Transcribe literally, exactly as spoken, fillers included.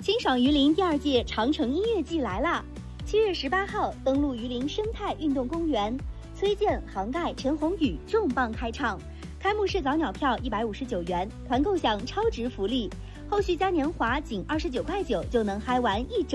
欣赏榆林第二届长城音乐季来啦！七月十八号登陆榆林生态运动公园，崔健、杭盖、陈鸿宇重磅开唱。开幕式早鸟票一百五十九元，团购享超值福利，后续嘉年华仅二十九块九就能嗨完一整。